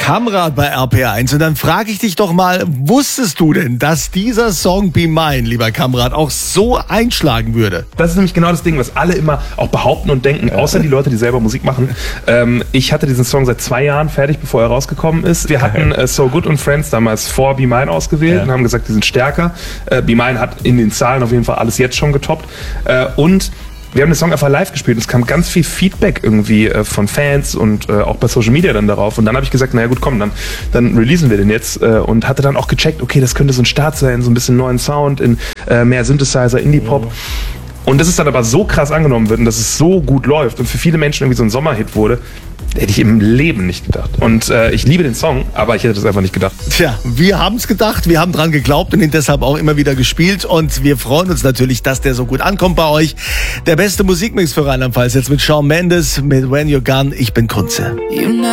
Kamrat bei RPR1. Und dann frage ich dich doch mal, wusstest du denn, dass dieser Song Be Mine, lieber Kamrat, auch so einschlagen würde? Das ist nämlich genau das Ding, was alle immer auch behaupten und denken, außer die Leute, die selber Musik machen. Ich hatte diesen Song seit 2 Jahren fertig, bevor er rausgekommen ist. Wir hatten So Good und Friends damals vor Be Mine ausgewählt und haben gesagt, die sind stärker. Be Mine hat in den Zahlen auf jeden Fall alles jetzt schon getoppt. Und wir haben den Song einfach live gespielt und es kam ganz viel Feedback irgendwie von Fans und auch bei Social Media dann darauf. Und dann habe ich gesagt, naja gut, komm, dann releasen wir den jetzt und hatte dann auch gecheckt, okay, das könnte so ein Start sein, so ein bisschen neuen Sound, in mehr Synthesizer, Indie-Pop. Und das ist dann aber so krass angenommen wird und dass es so gut läuft und für viele Menschen irgendwie so ein Sommerhit wurde, hätte ich im Leben nicht gedacht. Und ich liebe den Song, aber ich hätte das einfach nicht gedacht. Tja, wir haben es gedacht, wir haben dran geglaubt und ihn deshalb auch immer wieder gespielt. Und wir freuen uns natürlich, dass der so gut ankommt bei euch. Der beste Musikmix für Rheinland-Pfalz jetzt mit Shawn Mendes, mit When You're Gone. Ich bin Kunze.